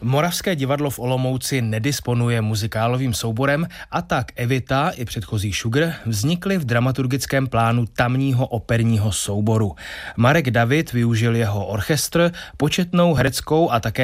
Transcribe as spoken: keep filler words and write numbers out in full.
Moravské divadlo v Olomouci nedisponuje muzikálovým souborem a tak Evita i předchozí Šugr vznikly v dramaturgickém plánu tamního operního souboru. Marek David využil jeho orchestr, početnou hereckou a také